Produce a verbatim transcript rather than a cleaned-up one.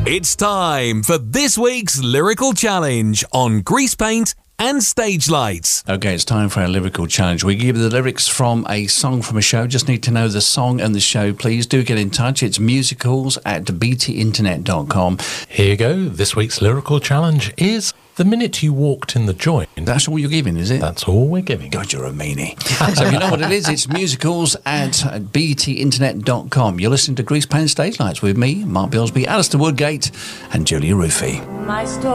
It's time for this week's Lyrical Challenge on Grease Paint and Stage Lights. Okay, it's time for our lyrical challenge. We give you the lyrics from a song from a show. Just need to know the song and the show. Please do get in touch. It's musicals at b t internet dot com. Here you go. This week's lyrical challenge is The Minute You Walked in the Joint. That's all you're giving, is it? That's all we're giving. God, you're a meanie. So you know what it is. It's musicals at b t internet dot com. You're listening to Grease Paint and Stage Lights with me, Mark Bilsby, Alistair Woodgate and Julia Rufy. My story.